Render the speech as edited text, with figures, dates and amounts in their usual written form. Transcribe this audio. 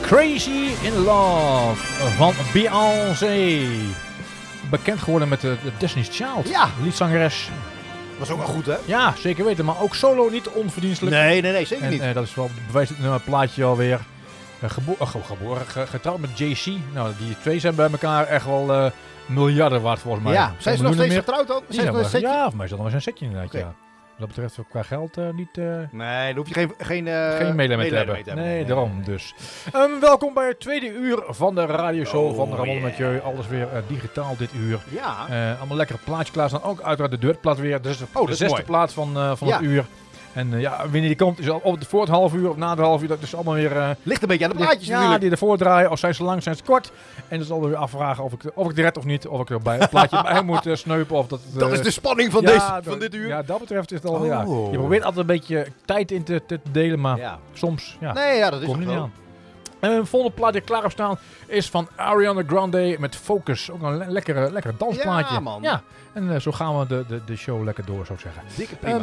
Crazy in Love van Beyoncé. Bekend geworden met de Destiny's Child. Ja. Liedzangeres. Was ook wel goed, hè? Ja, zeker weten. Maar ook solo niet onverdienstelijk. Nee, zeker niet. En dat is wel bewijst het plaatje alweer. Getrouwd met JC. Nou, die twee zijn bij elkaar echt wel miljarden waard volgens mij. Ja, zijn ze nog steeds getrouwd ook? Ja, voor mij is dat nog maar zijn setje inderdaad, Okay. ja. Wat dat betreft qua geld niet... Nee, dan hoef je geen medelijden te hebben. Nee, daarom dus. Welkom bij het tweede uur van de radioshow van Ramon Mathieu. Alles weer digitaal dit uur. Ja. Allemaal lekkere plaatjes klaarstaan. Ook uiteraard de duetplaat weer. Dus de zesde plaat van het uur. En wanneer die komt, is al voor het half uur of na het half uur. Dat is allemaal weer... ligt een beetje aan de plaatjes natuurlijk. Ja, die ervoor draaien. Of zijn ze lang, zijn ze kort. En dat is alweer afvragen of ik het red of niet. Of ik er bij het plaatje bij moet sneupen. Of dat is de spanning van, van dit uur. Ja, dat betreft is het al... Ja. Je probeert altijd een beetje tijd in te delen. Maar soms dat is komt niet wel. aan. En de volgende plaat die klaar op staan is van Ariana Grande met Focus. Ook een lekkere dansplaatje. Ja, man. Ja, en zo gaan we de show lekker door, zou ik zeggen. Dikke prima.